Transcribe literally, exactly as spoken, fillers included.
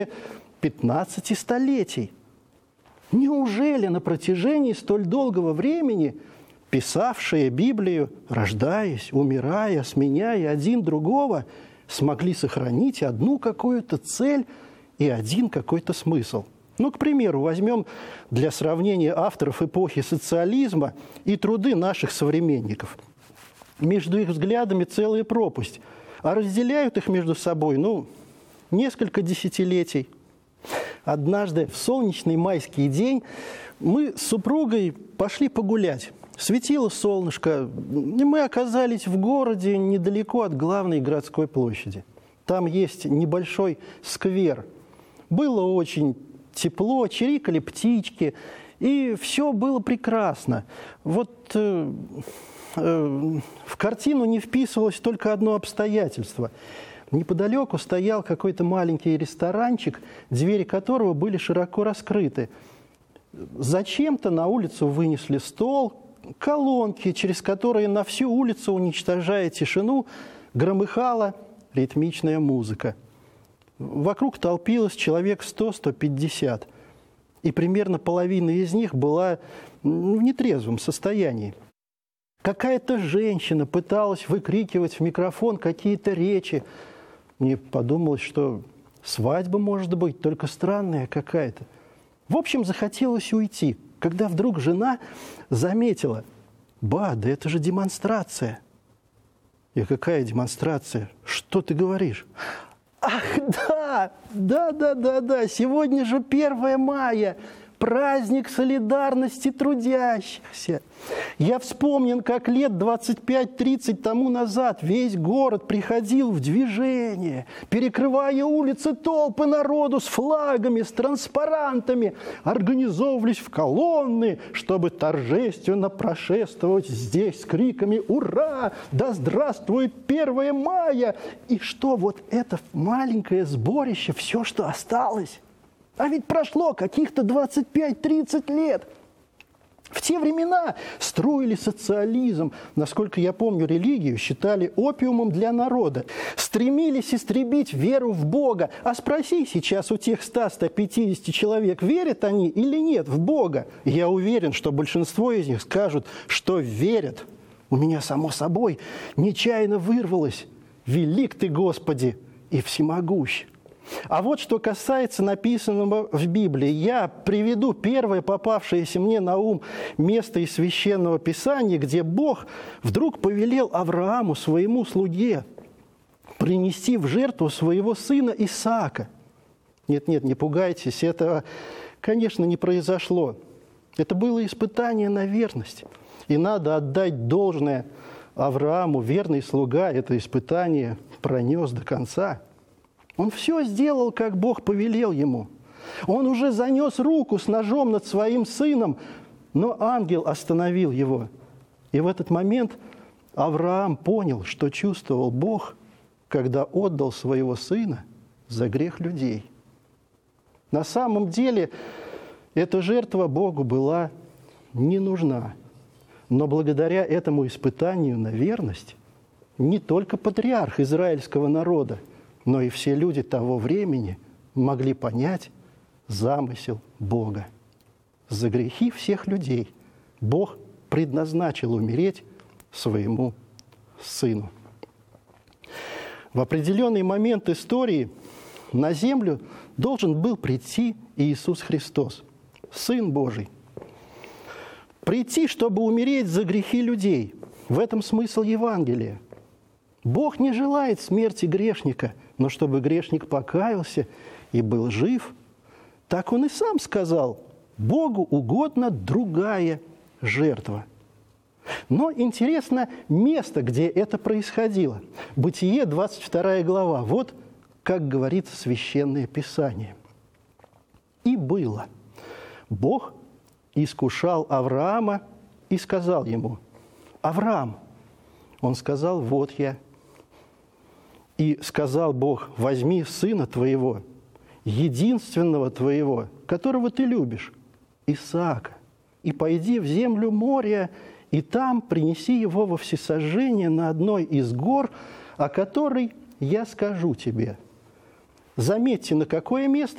пятнадцати столетий. Неужели на протяжении столь долгого времени писавшие Библию, рождаясь, умирая, сменяя один другого, смогли сохранить одну какую-то цель и один какой-то смысл? Ну, к примеру, возьмем для сравнения авторов эпохи социализма и труды наших современников. Между их взглядами целая пропасть, а разделяют их между собой, ну, несколько десятилетий. Однажды в солнечный майский день мы с супругой пошли погулять. Светило солнышко, и мы оказались в городе недалеко от главной городской площади. Там есть небольшой сквер. Было очень тепло, чирикали птички, и все было прекрасно. Вот э, э, в картину не вписывалось только одно обстоятельство. Неподалеку стоял какой-то маленький ресторанчик, двери которого были широко раскрыты. Зачем-то на улицу вынесли стол, колонки, через которые на всю улицу, уничтожая тишину, громыхала ритмичная музыка. Вокруг толпилось человек сто - сто пятьдесят, и примерно половина из них была в нетрезвом состоянии. Какая-то женщина пыталась выкрикивать в микрофон какие-то речи. Мне подумалось, что свадьба может быть, только странная какая-то. В общем, захотелось уйти, когда вдруг жена заметила: «Ба, да это же демонстрация». Я: «Какая демонстрация? Что ты говоришь?» «Ах, да, да, да, да, да, сегодня же первое мая, праздник солидарности трудящихся. Я вспомнил, как лет двадцать пять - тридцать тому назад весь город приходил в движение, перекрывая улицы толпы народу с флагами, с транспарантами, организовывались в колонны, чтобы торжественно прошествовать здесь с криками «Ура! Да здравствует первое мая!» И что вот это маленькое сборище, все, что осталось? А ведь прошло каких-то двадцать пять - тридцать лет. В те времена строили социализм. Насколько я помню, религию считали опиумом для народа. Стремились истребить веру в Бога. А спроси сейчас у тех ста - ста пятидесяти человек, верят они или нет в Бога. Я уверен, что большинство из них скажут, что верят. У меня, само собой, нечаянно вырвалось: «Велик ты, Господи, и всемогущ». А вот что касается написанного в Библии, я приведу первое попавшееся мне на ум место из Священного Писания, где Бог вдруг повелел Аврааму, своему слуге, принести в жертву своего сына Исаака. Нет-нет, не пугайтесь, этого, конечно, не произошло. Это было испытание на верность. И надо отдать должное Аврааму, верный слуга это испытание пронес до конца. Он все сделал, как Бог повелел ему. Он уже занес руку с ножом над своим сыном, но ангел остановил его. И в этот момент Авраам понял, что чувствовал Бог, когда отдал своего сына за грех людей. На самом деле, эта жертва Богу была не нужна. Но благодаря этому испытанию на верность не только патриарх израильского народа, но и все люди того времени могли понять замысел Бога. За грехи всех людей Бог предназначил умереть своему Сыну. В определенный момент истории на землю должен был прийти Иисус Христос, Сын Божий. Прийти, чтобы умереть за грехи людей. В этом смысл Евангелия. Бог не желает смерти грешника, но чтобы грешник покаялся и был жив. Так Он и сам сказал: Богу угодна другая жертва. Но интересно место, где это происходило. Бытие, двадцать вторая глава. Вот как говорит Священное Писание. «И было. Бог искушал Авраама и сказал ему: Авраам». Он сказал: «Вот я». И сказал Бог: «Возьми сына твоего, единственного твоего, которого ты любишь, Исаака, и пойди в землю Мория, и там принеси его во всесожжение на одной из гор, о которой я скажу тебе». Заметьте, на какое место